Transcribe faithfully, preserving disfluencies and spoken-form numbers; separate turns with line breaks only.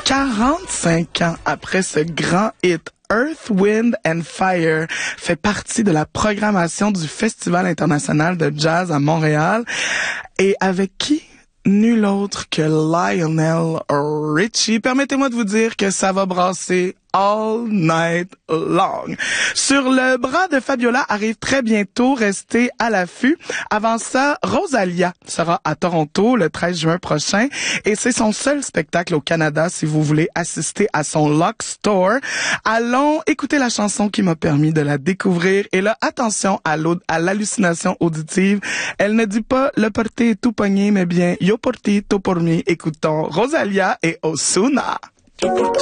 quarante-cinq ans après ce grand hit, Earth, Wind and Fire fait partie de la programmation du Festival international de jazz à Montréal. Et avec qui? Nul autre que Lionel Richie. Permettez-moi de vous dire que ça va brasser all night long. Sur le bras de Fabiola arrive très bientôt, restez à l'affût. Avant ça, Rosalia sera à Toronto le treize juin prochain et c'est son seul spectacle au Canada si vous voulez assister à son Lock Store. Allons écouter la chanson qui m'a permis de la découvrir et là, attention à, à l'hallucination auditive. Elle ne dit pas le porté est tout pogné, mais bien yo porté tout pour mi. Écoutons Rosalia et Ozuna.